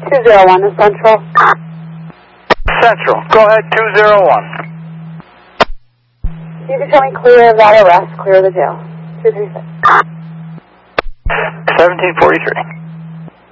201 is Central. Central. Go ahead, 201. You can tell me clear of that arrest, clear of the jail. 236. 1743.